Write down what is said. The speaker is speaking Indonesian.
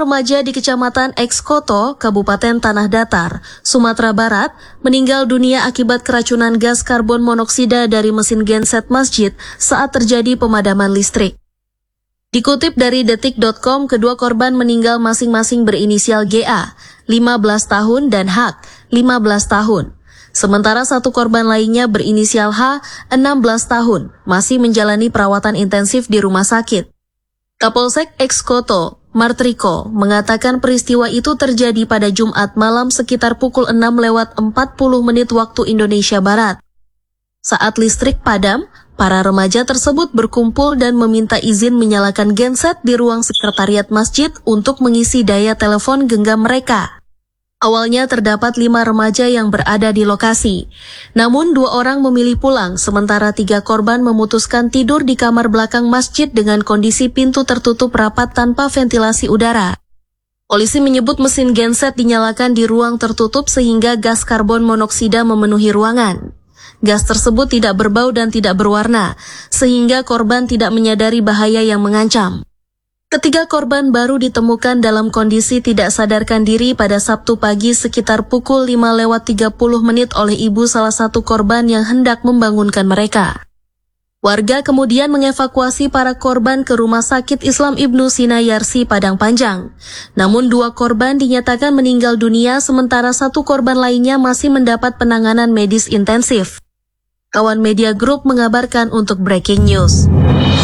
remaja di Kecamatan Ekskoto, Kabupaten Tanah Datar, Sumatera Barat, meninggal dunia akibat keracunan gas karbon monoksida dari mesin genset masjid saat terjadi pemadaman listrik. Dikutip dari detik.com, kedua korban meninggal masing-masing berinisial GA, 15 tahun, dan HAK, 15 tahun. Sementara satu korban lainnya berinisial H, 16 tahun, masih menjalani perawatan intensif di rumah sakit. Kapolsek Ekskoto, Martriko, mengatakan peristiwa itu terjadi pada Jumat malam sekitar pukul 6:40 waktu Indonesia Barat. Saat listrik padam, para remaja tersebut berkumpul dan meminta izin menyalakan genset di ruang sekretariat masjid untuk mengisi daya telepon genggam mereka. Awalnya terdapat 5 remaja yang berada di lokasi. Namun 2 orang memilih pulang, sementara 3 korban memutuskan tidur di kamar belakang masjid dengan kondisi pintu tertutup rapat tanpa ventilasi udara. Polisi menyebut mesin genset dinyalakan di ruang tertutup sehingga gas karbon monoksida memenuhi ruangan. Gas tersebut tidak berbau dan tidak berwarna, sehingga korban tidak menyadari bahaya yang mengancam. Ketiga korban baru ditemukan dalam kondisi tidak sadarkan diri pada Sabtu pagi sekitar pukul 5:30 oleh ibu salah satu korban yang hendak membangunkan mereka. Warga kemudian mengevakuasi para korban ke Rumah Sakit Islam Ibnu Sina Yarsi Padang Panjang. Namun 2 korban dinyatakan meninggal dunia sementara 1 korban lainnya masih mendapat penanganan medis intensif. Kawan Media Group mengabarkan untuk Breaking News.